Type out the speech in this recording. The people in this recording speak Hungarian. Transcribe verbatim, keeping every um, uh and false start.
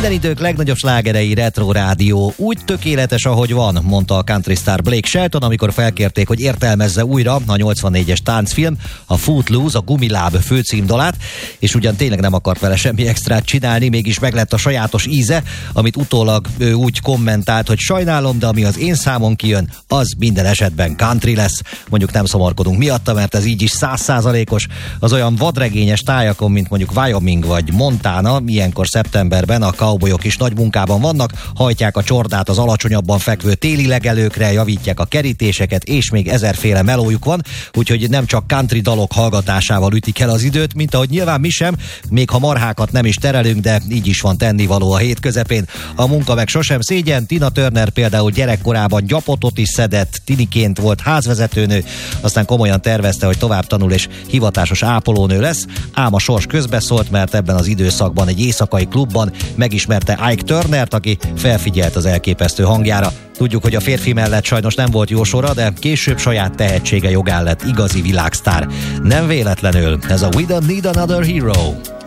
Minden idők legnagyobb slágerei Retro Rádió. Úgy tökéletes, ahogy van, mondta a country star Blake Shelton, amikor felkérték, hogy értelmezze újra a nyolcvannégyes táncfilm, a Footloose, a Gumiláb főcímdalát, és ugyan tényleg nem akart vele semmi extrát csinálni, mégis meglett a sajátos íze, amit utólag ő úgy kommentált, hogy sajnálom, de ami az én számon kijön, az minden esetben country lesz. Mondjuk nem szomorkodunk miatta, mert ez így is száz százalékos. Az olyan vadregényes tájakon, mint mondjuk Wyoming vagy Montana, ilyenkor szeptemberben a cowboyok is nagy munkában vannak, hajtják a csordát az alacsonyabban fekvő téli legelőkre, javítják a kerítéseket, és még ezerféle melójuk van, úgyhogy nem csak country dalok hallgatásával ütik el az időt, mint ahogy nyilván mi sem, még ha marhákat nem is terelünk, de így is van tennivaló a hét közepén. A munka meg sosem szégyen. Tina Turner például gyerekkorában gyapotot is szedett, tiniként volt házvezetőnő, aztán komolyan tervezte, hogy tovább tanul és hivatásos ápolónő lesz, ám a sors közbeszólt, mert ebben az időszakban egy éjszakai klubban megismerte Ike Turnert, aki felfigyelt az elképesztő hangjára. Tudjuk, hogy a férfi mellett sajnos nem volt jó sora, de később saját tehetsége jogán lett igazi világsztár. Nem véletlenül ez a We Don't Need Another Hero.